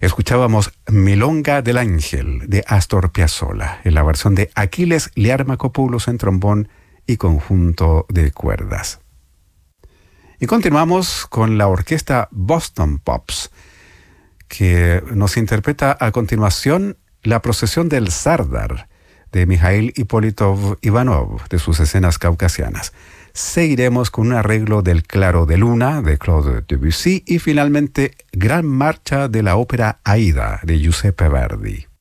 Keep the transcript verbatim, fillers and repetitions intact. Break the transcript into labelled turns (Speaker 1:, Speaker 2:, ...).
Speaker 1: Escuchábamos Milonga del Ángel de Astor Piazzolla, en la versión de Aquiles Liarmakopoulos en trombón y conjunto de cuerdas. Y continuamos con la orquesta Boston Pops, que nos interpreta a continuación La procesión del Sardar de Mikhail Hipólitov Ivanov, de sus escenas caucasianas. Seguiremos con un arreglo del Claro de Luna de Claude Debussy y finalmente Gran Marcha de la ópera Aida de Giuseppe Verdi.